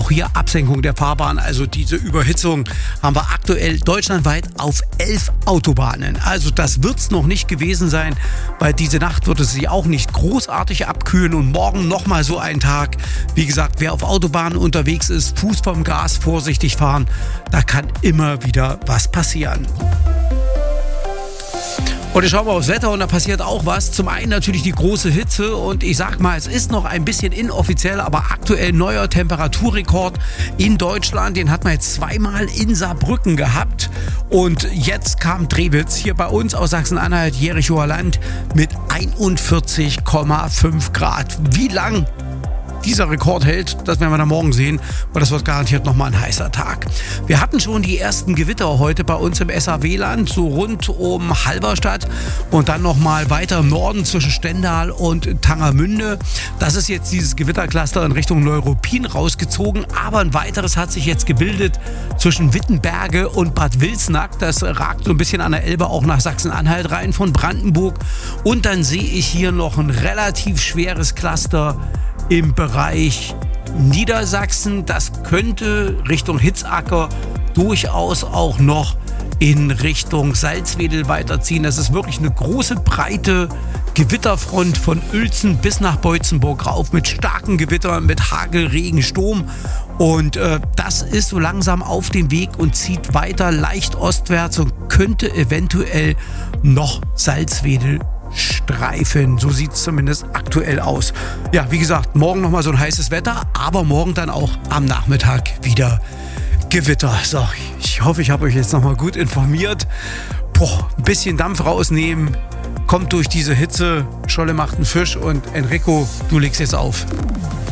auch hier Absenkung der Fahrbahn. Also diese Überhitzung haben wir aktuell deutschlandweit auf 11 Autobahnen. Also das wird es noch nicht gewesen sein, weil diese Nacht wird es sich auch nicht großartig abkühlen und morgen nochmal so ein Tag. Wie gesagt, wer auf Autobahnen unterwegs ist, Fuß vom Gas, vorsichtig fahren, da kann immer wieder was passieren. Und jetzt schauen wir aufs Wetter und da passiert auch was. Zum einen natürlich die große Hitze und ich sag mal, es ist noch ein bisschen inoffiziell, aber aktuell neuer Temperaturrekord in Deutschland. Den hat man jetzt zweimal in Saarbrücken gehabt und jetzt kam Drewitz hier bei uns aus Sachsen-Anhalt, Jerichower Land mit 41,5 Grad. Wie lang dieser Rekord hält, das werden wir dann morgen sehen, weil das wird garantiert nochmal ein heißer Tag. Wir hatten schon die ersten Gewitter heute bei uns im SAW-Land, so rund um Halberstadt und dann nochmal weiter im Norden zwischen Stendal und Tangermünde. Das ist jetzt dieses Gewittercluster in Richtung Neuruppin rausgezogen, aber ein weiteres hat sich jetzt gebildet zwischen Wittenberge und Bad Wilsnack. Das ragt so ein bisschen an der Elbe auch nach Sachsen-Anhalt rein von Brandenburg. Und dann sehe ich hier noch ein relativ schweres Cluster im Bereich Niedersachsen. Das könnte Richtung Hitzacker durchaus auch noch in Richtung Salzwedel weiterziehen. Das ist wirklich eine große, breite Gewitterfront von Uelzen bis nach Beutzenburg rauf mit starken Gewittern, mit Hagel, Regen, Sturm. Und das ist so langsam auf dem Weg und zieht weiter leicht ostwärts und könnte eventuell noch Salzwedel streifen. So sieht es zumindest aktuell aus. Ja, wie gesagt, morgen nochmal so ein heißes Wetter, aber morgen dann auch am Nachmittag wieder Gewitter. So, ich hoffe, ich habe euch jetzt nochmal gut informiert. Ein bisschen Dampf rausnehmen, kommt durch diese Hitze. Scholle macht einen Fisch und Enrico, du legst jetzt auf.